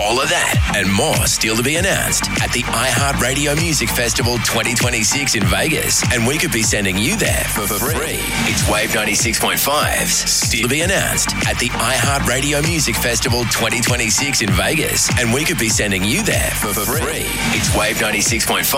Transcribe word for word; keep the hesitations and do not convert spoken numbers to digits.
All of that and more still to be announced at the iHeartRadio Music Festival twenty twenty-six in Vegas. And we could be sending you there for free. It's Wave ninety-six point five's still to be announced at the iHeartRadio Music Festival twenty twenty-six in Vegas. And we could be sending you there for free. It's Wave ninety-six point five.